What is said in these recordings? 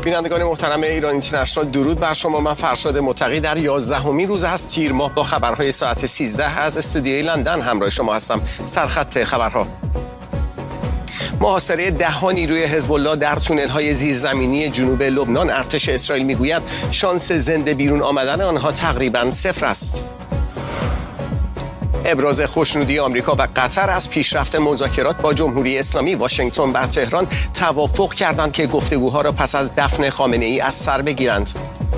بینندگان محترم ایران اینترنشنال، درود بر شما. من فرشاد متقی در 11مین روز از تیر ماه با خبرهای ساعت 13 از استودیوی لندن همراه شما هستم. سرخط خبرها: محاصره 10 نیروی حزب الله در تونل‌های زیرزمینی جنوب لبنان. ارتش اسرائیل میگوید شانس زنده بیرون آمدن آنها تقریباً صفر است. ابراز خوشنودی آمریکا و قطر از پیشرفت مذاکرات با جمهوری اسلامی. واشنگتن و تهران توافق کردند که گفتگوها را پس از دفن خامنه‌ای از سر بگیرند.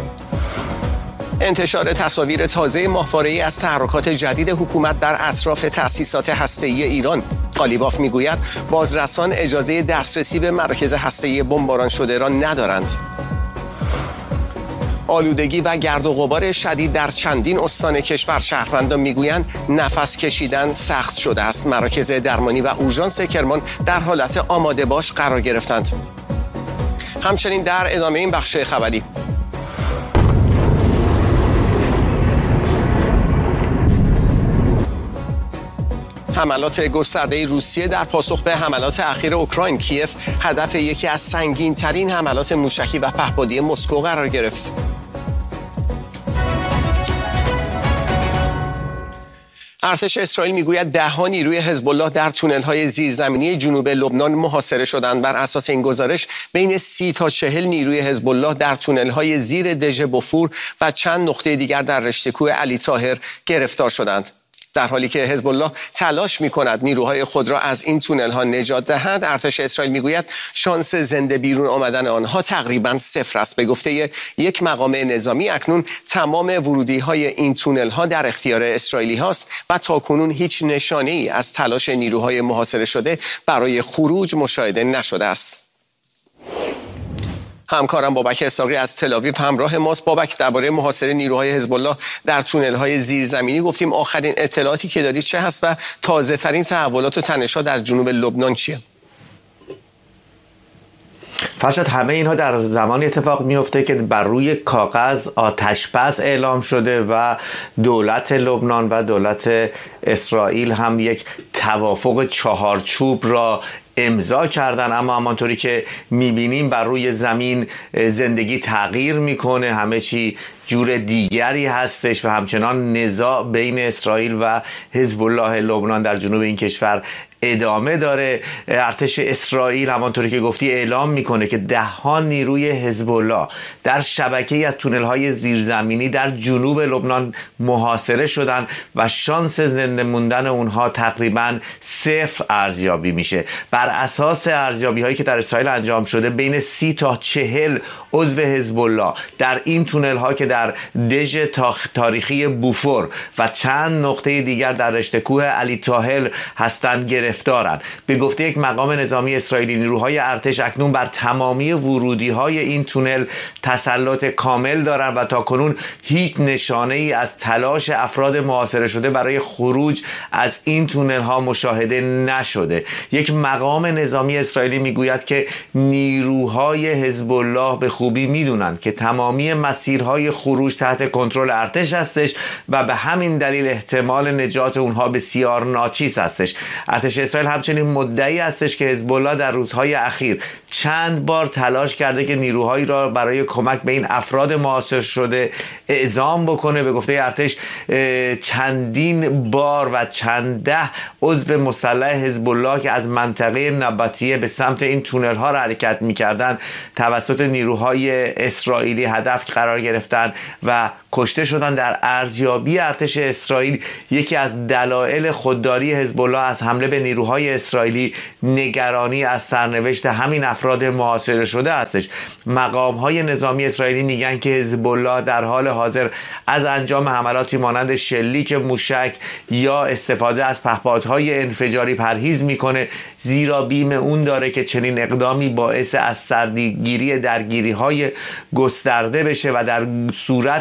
انتشار تصاویر تازه ماهواره‌ای از تحرکات جدید حکومت در اطراف تأسیسات هسته‌ای ایران. قالیباف میگوید بازرسان اجازه دسترسی به مراکز هسته‌ای بمباران شده را ندارند. آلودگی و گرد و غبار شدید در چندین استان کشور. شهروندان میگویند نفس کشیدن سخت شده است. مراکز درمانی و اورژانس کرمان در حالت آماده باش قرار گرفتند. همچنین در ادامه این بخش خبری: حملات گسترده روسیه در پاسخ به حملات اخیر اوکراین. کیف هدف یکی از سنگین‌ترین حملات موشکی و پهپادی مسکو قرار گرفت. ارتش اسرائیل میگوید 10 نیروی حزب الله در تونل‌های زیرزمینی جنوب لبنان محاصره شدند. بر اساس این گزارش بین 30 تا 40 نیروی حزب الله در تونل‌های زیر دژ بوفور و چند نقطه دیگر در رشته کوه علی طاهر گرفتار شدند. در حالی که حزب الله تلاش می‌کند نیروهای خود را از این تونل‌ها نجات دهد، ارتش اسرائیل میگوید شانس زنده بیرون آمدن آنها تقریباً صفر است. به گفته یک مقام نظامی اکنون تمام ورودی‌های این تونل‌ها در اختیار اسرائیلی هاست و تاکنون هیچ نشانه‌ای از تلاش نیروهای محاصره شده برای خروج مشاهده نشده است. همکارم بابک اسحاقی از تل‌آویو همراه ماست. بابک، درباره محاصره نیروهای حزب الله در تونل‌های زیرزمینی گفتیم. آخرین اطلاعاتی که دارید چه هست و تازه‌ترین تحولات و تنش‌ها در جنوب لبنان چیه؟ فرشاد، همه اینها در زمانی اتفاق میفته که بر روی کاغذ آتش‌بس اعلام شده و دولت لبنان و دولت اسرائیل هم یک توافق چهارچوب را امضا کردن، اما همانطوری که میبینیم بر روی زمین زندگی تغییر میکنه، همه چی جور دیگری هستش و همچنان نزاع بین اسرائیل و حزب الله لبنان در جنوب این کشور ادامه داره. ارتش اسرائیل همانطوری که گفتی اعلام میکنه که 10 نیروی حزب الله در شبکه‌ای از تونل‌های زیرزمینی در جنوب لبنان محاصره شدن و شانس زنده موندن اونها تقریباً صفر ارزیابی میشه. بر اساس ارزیابی‌هایی که در اسرائیل انجام شده بین 30 تا 40 عضو حزب الله در این تونل‌ها که در دژ تاریخی بوفور و چند نقطه دیگر در رشته کوه علی طاهر هستند گرفتارند. به گفته یک مقام نظامی اسرائیلی، نیروهای ارتش اکنون بر تمامی ورودی‌های این تونل تسلط کامل دارند و تاکنون هیچ نشانه‌ای از تلاش افراد محاصره شده برای خروج از این تونل‌ها مشاهده نشده. یک مقام نظامی اسرائیلی میگوید که نیروهای حزب الله به خوبی میدونند که تمامی مسیرهای خروج تحت کنترل ارتش هستش و به همین دلیل احتمال نجات اونها بسیار ناچیز هستش. ارتش اسرائیل همچنین مدعی هستش که حزب الله در روزهای اخیر چند بار تلاش کرده که نیروهایی را برای کمک به این افراد محاصره شده اعزام بکنه. به گفته ارتش چندین بار و چند ده عضو مسلح حزب الله که از منطقه نباتیه به سمت این تونل ها را حرکت می‌کردند توسط نیروهای اسرائیلی هدف قرار گرفتند و کشته شدند. در ارزیابی ارتش اسرائیل یکی از دلایل خودداری حزب الله از حمله به نیروهای اسرائیلی نگرانی از سرنوشت همین افراد محاصره شده هستش. مقام‌های نظامی اسرائیلی میگن که حزب الله در حال حاضر از انجام حملاتی مانند شلیک موشک یا استفاده از پهپادهای انفجاری پرهیز میکنه، زیرا بیم اون داره که چنین اقدامی باعث از سردگیری درگیری‌های گسترده بشه و در صورت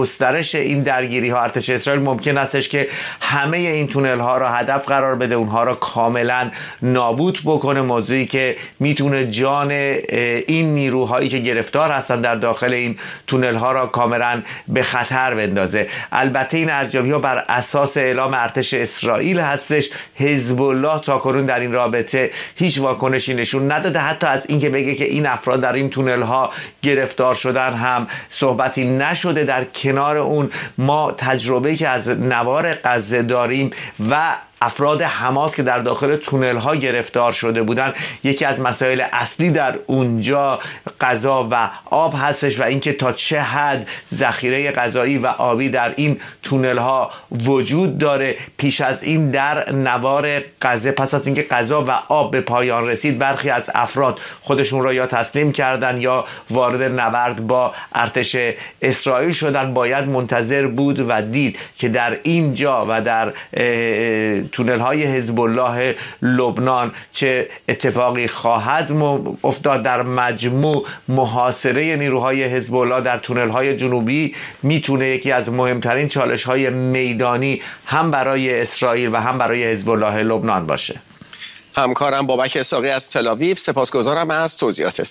گسترش این درگیری ها ارتش اسرائیل ممکن استش که همه این تونل ها را هدف قرار بده، اونها را کاملا نابود بکنه، موضوعی که میتونه جان این نیروهایی که گرفتار هستن در داخل این تونل ها را کاملا به خطر بندازه. البته این ارزیابی ها بر اساس اعلام ارتش اسرائیل هستش. حزب الله تاکنون در این رابطه هیچ واکنشی نشون نداده، حتی از اینکه بگه که این افراد در این تونل ها گرفتار شدن هم صحبتی نشده. در کنار اون ما تجربه‌ای که از نوار غزه داریم و افراد حماس که در داخل تونل ها گرفتار شده بودن، یکی از مسائل اصلی در اونجا غذا و آب هستش و اینکه تا چه حد ذخیره غذایی و آبی در این تونل ها وجود داره. پیش از این در نوار غزه پس از اینکه غذا و آب به پایان رسید، برخی از افراد خودشون را یا تسلیم کردن یا وارد نبرد با ارتش اسرائیل شدن. باید منتظر بود و دید که در اینجا و در تونل های حزب الله لبنان چه اتفاقی خواهد افتاد. در مجموع محاصره نیروهای حزب الله در تونل های جنوبی میتونه یکی از مهمترین چالش های میدانی هم برای اسرائیل و هم برای حزب الله لبنان باشه. همکارم بابک اسحاقی از تل‌آویو، سپاسگزارم از توضیحاتت.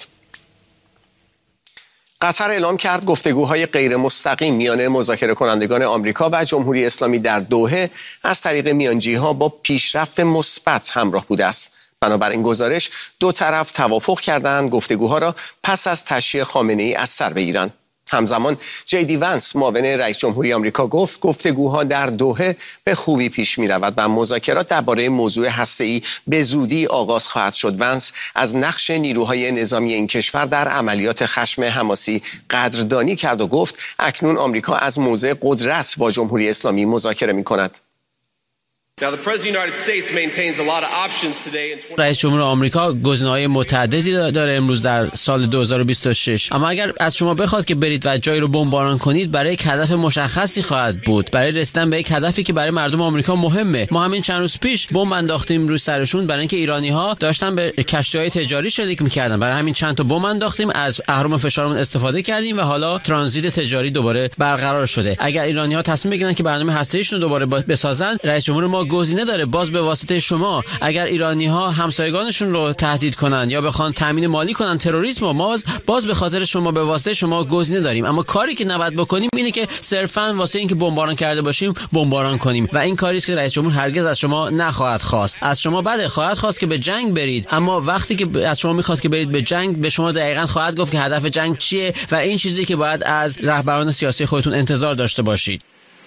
قطر اعلام کرد گفتگوهای غیر مستقیم میان مذاکره کنندگان آمریکا و جمهوری اسلامی در دوحه از طریق میانجی‌ها با پیشرفت مثبت همراه بوده است. بنابراین گزارش دو طرف توافق کردند گفتگوها را پس از تشییع خامنه‌ای از سر بگیرند. همزمان جیدی ونس معاون رئیس جمهوری آمریکا گفت گفتگوها در دوحه به خوبی پیش می‌رود و مذاکرات درباره موضوع هسته‌ای به زودی آغاز خواهد شد. ونس از نقش نیروهای نظامی این کشور در عملیات خشم حماسی قدردانی کرد و گفت اکنون آمریکا از موضع قدرت با جمهوری اسلامی مذاکره می‌کند. رئیس جمهور آمریکا گزینه‌های متعددی داره امروز در سال 2026، اما اگر از شما بخواد که برید و جایی رو بمباران کنید، برای یک هدف مشخصی خواهد بود، برای رسیدن به یک هدفی که برای مردم آمریکا مهمه. ما همین چند روز پیش بمب انداختیم روی سرشون برای اینکه ایرانی‌ها داشتن به کشتی‌های تجاری شلیک می‌کردن، برای همین چند تا بمب انداختیم، از اهرم فشارمون استفاده کردیم و حالا ترانزیت تجاری دوباره برقرار شده. اگر ایرانی‌ها تصمیم بگیرن که برنامه هسته‌ایشون رو دوباره بسازن، رئیس جمهور ما گزینه داره باز به واسطه شما. اگر ایرانی‌ها همسایگانشون رو تهدید کنن یا بخوان تامین مالی کنن تروریسم، ما باز به خاطر شما به واسطه شما گزینه داریم. اما کاری که نباید بکنیم اینه که صرفاً واسه اینکه بمباران کرده باشیم بمباران کنیم و این کاری است که رئیس جمهور هرگز از شما نخواهد خواست. از شما خواهد خواست که به جنگ برید، اما وقتی که از شما میخواد که برید به جنگ، به شما دقیقاً خواهد گفت که هدف جنگ چیه و این چیزی که باید از رهبران سیاسی خودتون انتظار داشته باشید.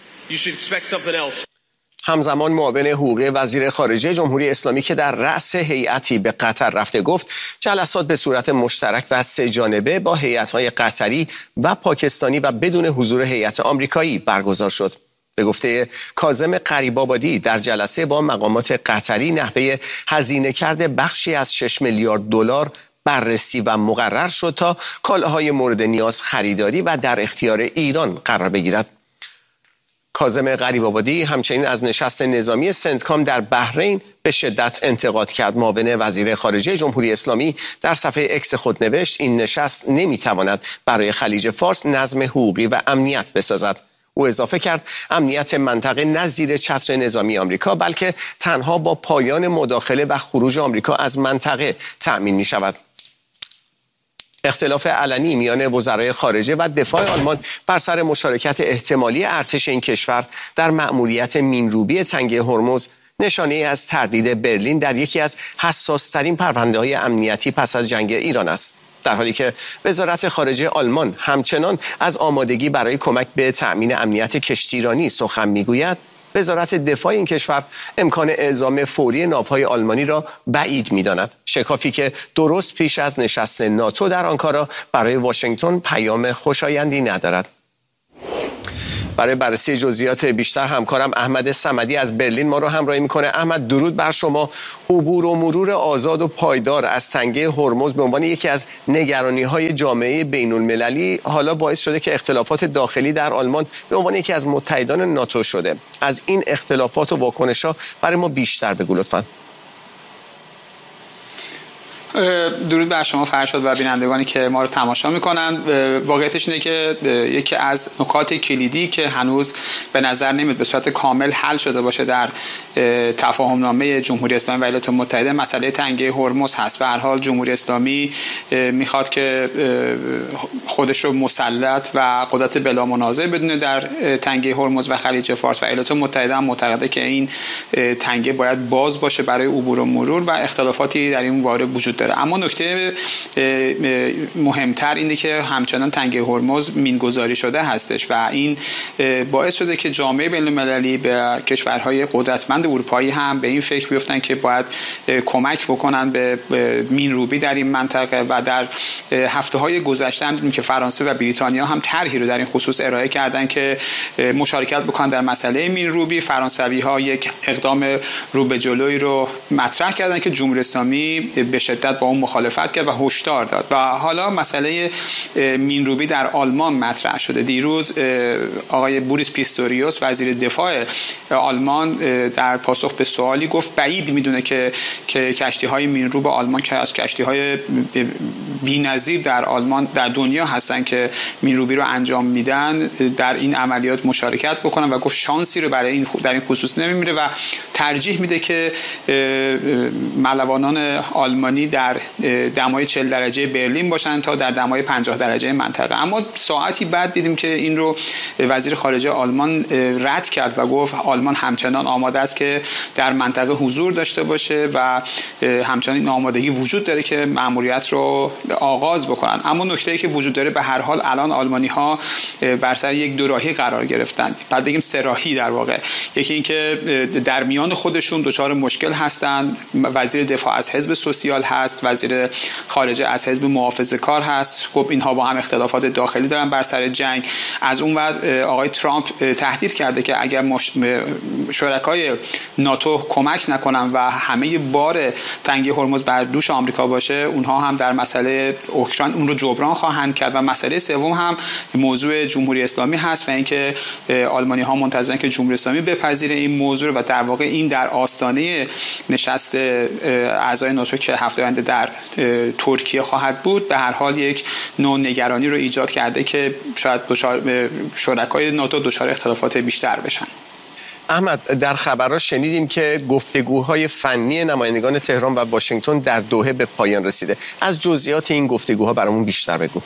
همزمان معاون حقوقی وزیر خارجه جمهوری اسلامی که در رأس هیئتی به قطر رفته گفت جلسات به صورت مشترک و سه جانبه با هیئت‌های قطری و پاکستانی و بدون حضور هیئت آمریکایی برگزار شد. به گفته کاظم غریب‌آبادی در جلسه با مقامات قطری نحوه هزینه کرده بخشی از 6 میلیارد دلار بررسی و مقرر شد تا کالاهای مورد نیاز خریداری و در اختیار ایران قرار بگیرد. کاظم غریب‌آبادی همچنین از نشست نظامی سنتکام در بحرین به شدت انتقاد کرد. معاون وزیر خارجه جمهوری اسلامی در صفحه اکس خود نوشت این نشست نمیتواند برای خلیج فارس نظم حقوقی و امنیت بسازد. او اضافه کرد امنیت منطقه نه زیر چتر نظامی آمریکا بلکه تنها با پایان مداخله و خروج آمریکا از منطقه تأمین می شود. اختلاف علنی میان وزرای خارجه و دفاع آلمان بر سر مشارکت احتمالی ارتش این کشور در مأموریت مین‌روبی تنگه هرمز نشانه از تردید برلین در یکی از حساس‌ترین پرونده‌های امنیتی پس از جنگ ایران است. در حالی که وزارت خارجه آلمان همچنان از آمادگی برای کمک به تأمین امنیت کشتیرانی سخن میگوید، وزارت دفاع این کشور امکان اعزام فوری ناوهای آلمانی را بعید می‌داند. شکافی که درست پیش از نشست ناتو در آنکارا برای واشنگتن پیام خوشایندی ندارد. برای بررسی جزئیات بیشتر همکارم احمد صمدی از برلین ما رو همراهی میکنه. احمد درود بر شما. عبور و مرور آزاد و پایدار از تنگه هرمز به عنوان یکی از نگرانی‌های جامعه بین‌المللی حالا باعث شده که اختلافات داخلی در آلمان به عنوان یکی از متحدان ناتو شده. از این اختلافات و واکنش‌ها برای ما بیشتر بگو لطفاً. درود بر شما فرشاد و بینندگانی که ما رو تماشا میکنن. واقعیتش اینه که یکی از نکات کلیدی که هنوز به نظر نمیاد به صورت کامل حل شده باشه در تفاهمنامه جمهوری اسلامی و ایالات متحده مسئله تنگه هرمز هست. به هر حال جمهوری اسلامی میخواد که خودش رو مسلط و قدرت بلا منازع بدونه در تنگه هرمز و خلیج فارس و ایالات متحده هم معتقده که این تنگه باید باز باشه برای عبور و مرور و اختلافاتی در این باره وجود داره. اما نکته مهمتر اینه که همچنان تنگه هرمز مینگذاری شده هستش و این باعث شده که جامعه بین‌المللی به کشورهای قدرتمند اروپایی هم به این فکر بیفتن که باید کمک بکنن به مینروبی در این منطقه و در هفته‌های گذشته هم دیدیم که فرانسه و بریتانیا هم طرحی رو در این خصوص ارائه کردن که مشارکت بکنن در مسئله مینروبی. فرانسوی‌ها یک اقدام رو به جلوی رو مطرح کردن که جمهوری اسلامی به شدت با اون مخالفت کرد و هشدار داد و حالا مسئله مینروبی در آلمان مطرح شده. دیروز آقای بوریس پیستوریوس وزیر دفاع آلمان در پاسخ به سوالی گفت بعید میدونه که کشتی‌های مینروب آلمان که از کشتی‌های بی‌نظیر در آلمان در دنیا هستن که مینروبی رو انجام میدن در این عملیات مشارکت بکنن و گفت شانسی رو برای این در این خصوص نمیمیره و ترجیح میده که ملوانان آلمانی در دمای 40 درجه برلین باشن تا در دمای 50 درجه منطقه. اما ساعتی بعد دیدیم که این رو وزیر خارجه آلمان رد کرد و گفت آلمان همچنان آماده است که در منطقه حضور داشته باشه و همچنان این آمادگی وجود داره که مأموریت رو آغاز بکنن. اما نکته‌ای که وجود داره به هر حال الان آلمانی‌ها بر سر یک دوراهی قرار گرفتن، بعد بگیم سه راهی در واقع. یکی این که در میان خودشون دچار مشکل هستن، وزیر دفاع از حزب سوسیال هست، وزیر خارجه از حزب محافظه‌کار هست. خب اینها با هم اختلافات داخلی دارن بر سر جنگ. از اون ور آقای ترامپ تهدید کرده که اگر شرکای ناتو کمک نکنن و همه بار تنگه هرمز بر دوش آمریکا باشه، اونها هم در مسئله اوکراین اون رو جبران خواهند کرد. و مسئله سوم هم موضوع جمهوری اسلامی هست و اینکه آلمانی‌ها منتظرن که جمهوری اسلامی بپذیره این موضوع و در واقع این در آستانه نشست اعضای ناتو که هفته آینده در ترکیه خواهد بود به هر حال یک نوع نگرانی رو ایجاد کرده که شاید شرکای ناتو دچار اختلافات بیشتر بشن. احمد، در خبرها شنیدیم که گفتگوهای فنی نمایندگان تهران و واشنگتن در دوحه به پایان رسیده. از جزئیات این گفتگوها برامون بیشتر بگو.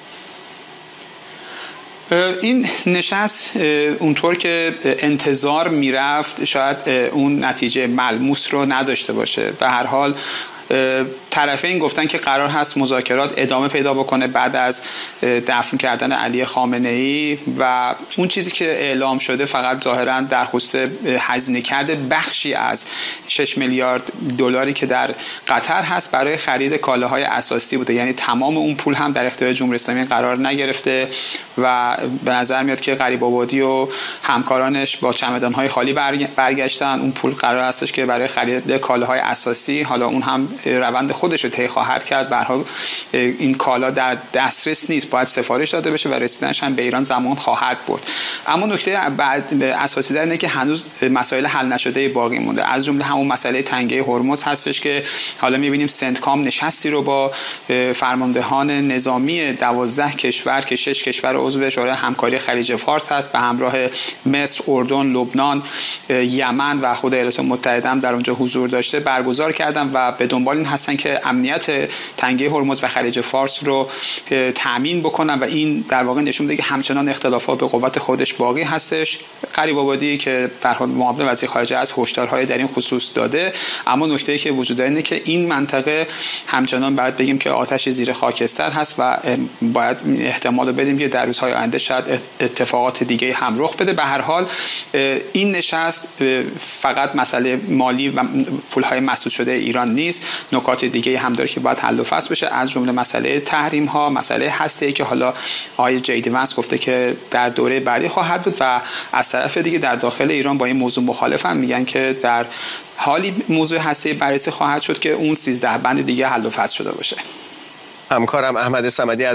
این نشست اونطور که انتظار میرفت شاید اون نتیجه ملموس رو نداشته باشه. به هر حال طرفین گفتن که قرار هست مذاکرات ادامه پیدا بکنه بعد از دفن کردن علی خامنه‌ای و اون چیزی که اعلام شده فقط ظاهراً در خصوص هزینه کرده بخشی از 6 میلیارد دلاری که در قطر هست برای خرید کالاهای اساسی بوده. یعنی تمام اون پول هم در اختیار جمهوری اسلامی قرار نگرفته و به نظر میاد که غریب‌آبادی و همکارانش با چمدان‌های خالی برگشتن. اون پول قرار هستش که برای خرید کالاهای اساسی، حالا اون هم روند خودش رو طی خواهد کرد. به هر حال این کالا در دسترس نیست، باید سفارش داده بشه و رسیدنش هم به ایران زمان خواهد برد. اما نکته بعد اساسی در اینه که هنوز مسائل حل نشده باقی مونده. از جمله همون مسئله تنگه هرمز هستش که حالا می‌بینیم سنتکام نشستی رو با فرماندهان نظامی 12 کشور که 6 کشور عضو شورای همکاری خلیج فارس هست به همراه مصر، اردن، لبنان، یمن و خود ایالات متحده هم در اونجا حضور داشته برگزار کردن و به دنبال این هستن که امنیت تنگه هرمز و خلیج فارس رو تامین بکنن و این در واقع نشون میده که همچنان اختلافات به قوت خودش باقی هستش. غریب‌آبادی که به هر حال معاون وزیر خارجه از هشدارهای در این خصوص داده، اما نکته‌ای که وجود داره اینه که این منطقه همچنان باید بگیم که آتش زیر خاکستر هست و باید احتمال رو بدیم که در روزهای آینده شاید اتفاقات دیگه هم رخ بده. به هر حال این نشست فقط مسئله مالی و پول‌های مسدود شده ایران نیست، نکات دیگه هم داره که باید حل و فصل بشه، از جمله مسئله تحریم ها، مسئله هسته‌ای که حالا آقای جیدی ونس گفته که در دوره بعدی خواهد بود و از طرف دیگه در داخل ایران با این موضوع مخالفن، میگن که در حالی موضوع هسته‌ای بررسی خواهد شد که اون 13 بند دیگه حل و فصل شده باشه. همکارم احمد صمدی